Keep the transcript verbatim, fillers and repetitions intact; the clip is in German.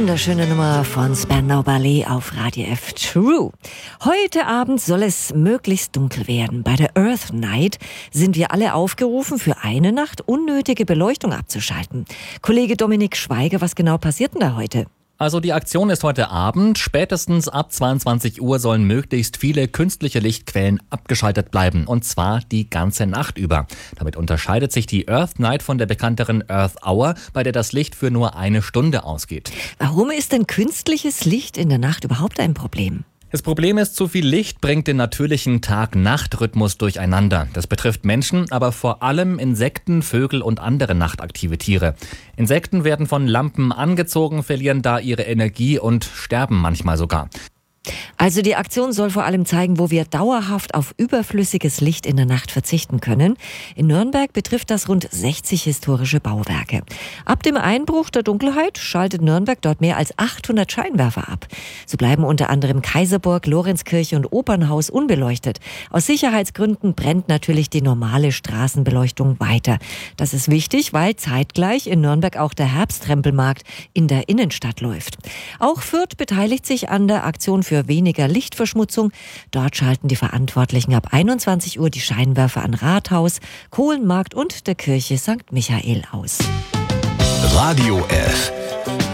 Wunderschöne Nummer von Spandau Ballet auf Radio F True. Heute Abend soll es möglichst dunkel werden. Bei der Earth Night sind wir alle aufgerufen, für eine Nacht unnötige Beleuchtung abzuschalten. Kollege Dominik Schweiger, was genau passiert denn da heute? Also die Aktion ist heute Abend. Spätestens ab zweiundzwanzig Uhr sollen möglichst viele künstliche Lichtquellen abgeschaltet bleiben. Und zwar die ganze Nacht über. Damit unterscheidet sich die Earth Night von der bekannteren Earth Hour, bei der das Licht für nur eine Stunde ausgeht. Warum ist denn künstliches Licht in der Nacht überhaupt ein Problem? Das Problem ist, zu viel Licht bringt den natürlichen Tag-Nacht-Rhythmus durcheinander. Das betrifft Menschen, aber vor allem Insekten, Vögel und andere nachtaktive Tiere. Insekten werden von Lampen angezogen, verlieren da ihre Energie und sterben manchmal sogar. Also die Aktion soll vor allem zeigen, wo wir dauerhaft auf überflüssiges Licht in der Nacht verzichten können. In Nürnberg betrifft das rund sechzig historische Bauwerke. Ab dem Einbruch der Dunkelheit schaltet Nürnberg dort mehr als achthundert Scheinwerfer ab. So bleiben unter anderem Kaiserburg, Lorenzkirche und Opernhaus unbeleuchtet. Aus Sicherheitsgründen brennt natürlich die normale Straßenbeleuchtung weiter. Das ist wichtig, weil zeitgleich in Nürnberg auch der Herbsttrempelmarkt in der Innenstadt läuft. Auch Fürth beteiligt sich an der Aktion für weniger Lichtverschmutzung. Dort schalten die Verantwortlichen ab einundzwanzig Uhr die Scheinwerfer an Rathaus, Kohlenmarkt und der Kirche Sankt Michael aus. Radio F.